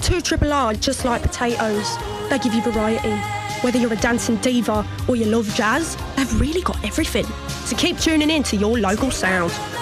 2RRR are just like potatoes. They give you variety. Whether you're a dancing diva or you love jazz, they've really got everything. So keep tuning in to your local sound.